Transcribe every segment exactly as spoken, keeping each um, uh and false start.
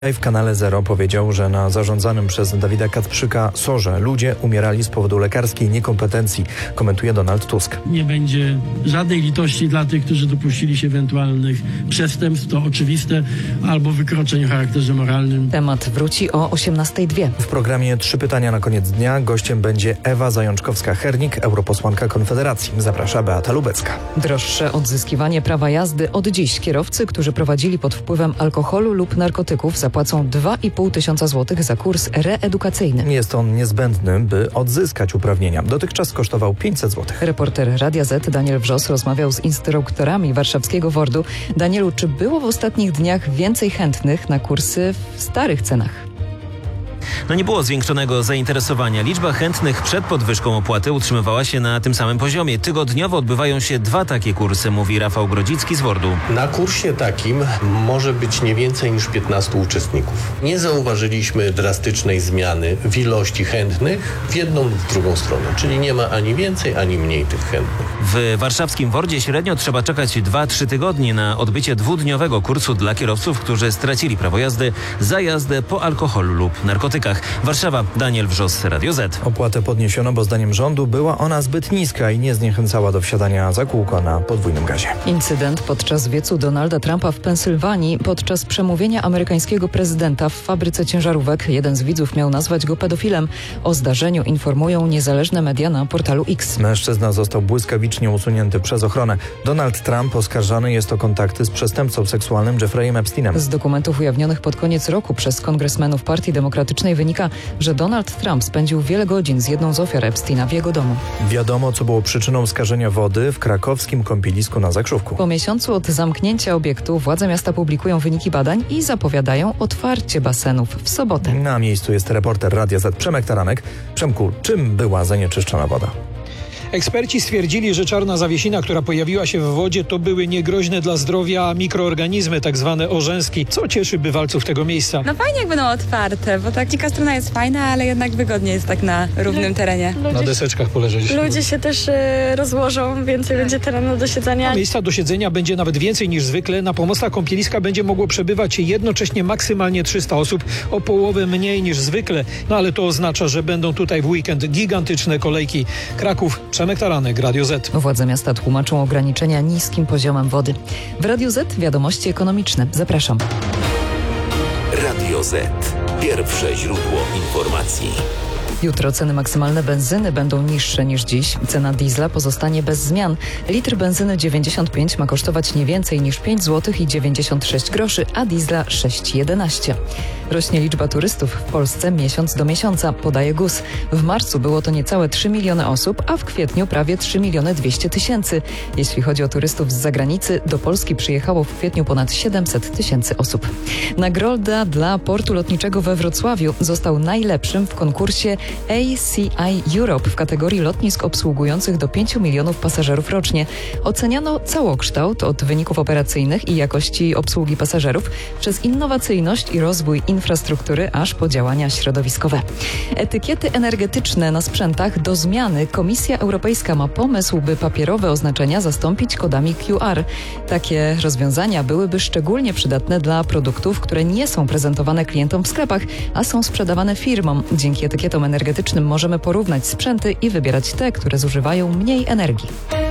W kanale Zero powiedział, że na zarządzanym przez Dawida Kacprzyka sorze ludzie umierali z powodu lekarskiej niekompetencji, komentuje Donald Tusk. Nie będzie żadnej litości dla tych, którzy dopuścili się ewentualnych przestępstw, to oczywiste, albo wykroczeń o charakterze moralnym. Temat wróci o osiemnastej zero dwa. W programie Trzy pytania na koniec dnia gościem będzie Ewa Zajączkowska-Hernik, europosłanka Konfederacji. Zaprasza Beata Lubecka. Droższe odzyskiwanie prawa jazdy. Od dziś kierowcy, którzy prowadzili pod wpływem alkoholu lub narkotyków, zapłacą dwa i pół tysiąca złotych za kurs reedukacyjny. Jest on niezbędny, by odzyskać uprawnienia. Dotychczas kosztował pięćset złotych. Reporter Radia Z Daniel Wrzos rozmawiał z instruktorami warszawskiego WORD-u. Danielu, czy było w ostatnich dniach więcej chętnych na kursy w starych cenach? No nie było zwiększonego zainteresowania. Liczba chętnych przed podwyżką opłaty utrzymywała się na tym samym poziomie. Tygodniowo odbywają się dwa takie kursy, mówi Rafał Grodzicki z WORD-u. Na kursie takim może być nie więcej niż piętnastu uczestników. Nie zauważyliśmy drastycznej zmiany w ilości chętnych w jedną lub w drugą stronę, czyli nie ma ani więcej, ani mniej tych chętnych. W warszawskim WORD-zie średnio trzeba czekać dwa trzy tygodnie na odbycie dwudniowego kursu dla kierowców, którzy stracili prawo jazdy za jazdę po alkoholu lub narkotykach. Warszawa, Daniel Wrzos, Radio Z. Opłatę podniesiono, bo zdaniem rządu była ona zbyt niska i nie zniechęcała do wsiadania za kółko na podwójnym gazie. Incydent podczas wiecu Donalda Trumpa w Pensylwanii. Podczas przemówienia amerykańskiego prezydenta w fabryce ciężarówek jeden z widzów miał nazwać go pedofilem. O zdarzeniu informują niezależne media na portalu X. Mężczyzna został błyskawicznie usunięty przez ochronę. Donald Trump oskarżany jest o kontakty z przestępcą seksualnym Jeffreyem Epsteinem. Z dokumentów ujawnionych pod koniec roku przez kongresmenów Partii Demokratycznej wynika, że Donald Trump spędził wiele godzin z jedną z ofiar Epsteina w jego domu. Wiadomo, co było przyczyną skażenia wody w krakowskim kąpielisku na Zakrzówku. Po miesiącu od zamknięcia obiektu władze miasta publikują wyniki badań i zapowiadają otwarcie basenów w sobotę. Na miejscu jest reporter Radia Z Przemek Taranek. Przemku, czym była zanieczyszczona woda? Eksperci stwierdzili, że czarna zawiesina, która pojawiła się w wodzie, to były niegroźne dla zdrowia mikroorganizmy, tak zwane orzęski, co cieszy bywalców tego miejsca. No fajnie jak będą otwarte, bo ta dzika strona jest fajna, ale jednak wygodniej jest tak na równym terenie. Na deseczkach poleżeć. Ludzie się też y, rozłożą, więcej będzie terenu do siedzenia. Miejsca do siedzenia będzie nawet więcej niż zwykle. Na pomostach kąpieliska będzie mogło przebywać jednocześnie maksymalnie trzysta osób, o połowę mniej niż zwykle. No ale to oznacza, że będą tutaj w weekend gigantyczne kolejki. Kraków, Przemek Taranek, Radio Z. Władze miasta tłumaczą ograniczenia niskim poziomem wody. W Radio Z wiadomości ekonomiczne. Zapraszam. Radio Z. Pierwsze źródło informacji. Jutro ceny maksymalne benzyny będą niższe niż dziś. Cena diesla pozostanie bez zmian. Litr benzyny dziewięćdziesiąt pięć ma kosztować nie więcej niż pięć złotych i dziewięćdziesiąt sześć groszy, a diesla sześć jedenaście. Rośnie liczba turystów w Polsce miesiąc do miesiąca, podaje G U S. W marcu było to niecałe trzy miliony osób, a w kwietniu prawie trzy miliony dwieście tysięcy. Jeśli chodzi o turystów z zagranicy, do Polski przyjechało w kwietniu ponad siedemset tysięcy osób. Nagroda dla portu lotniczego we Wrocławiu został najlepszym w konkursie A C I Europe w kategorii lotnisk obsługujących do pięciu milionów pasażerów rocznie. Oceniano całokształt od wyników operacyjnych i jakości obsługi pasażerów przez innowacyjność i rozwój infrastruktury aż po działania środowiskowe. Etykiety energetyczne na sprzętach do zmiany. Komisja Europejska ma pomysł, by papierowe oznaczenia zastąpić kodami Q R. Takie rozwiązania byłyby szczególnie przydatne dla produktów, które nie są prezentowane klientom w sklepach, a są sprzedawane firmom. Dzięki etykietom energetycznym możemy porównać sprzęty i wybierać te, które zużywają mniej energii.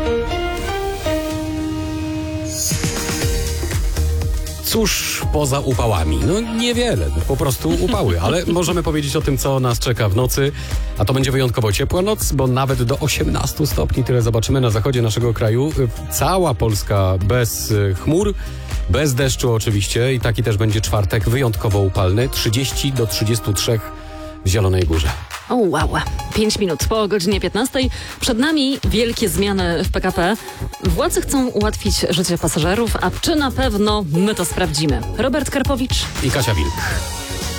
Cóż poza upałami? No niewiele, po prostu upały, ale możemy powiedzieć o tym, co nas czeka w nocy, a to będzie wyjątkowo ciepła noc, bo nawet do osiemnastu stopni, tyle zobaczymy na zachodzie naszego kraju. Cała Polska bez chmur, bez deszczu oczywiście i taki też będzie czwartek wyjątkowo upalny, trzydzieści do trzydziestu trzech w Zielonej Górze. O wow, pięć minut po godzinie piętnastej. Przed nami wielkie zmiany w P K P. Władze chcą ułatwić życie pasażerów, a czy na pewno my to sprawdzimy? Robert Karpowicz i Kasia Wilk.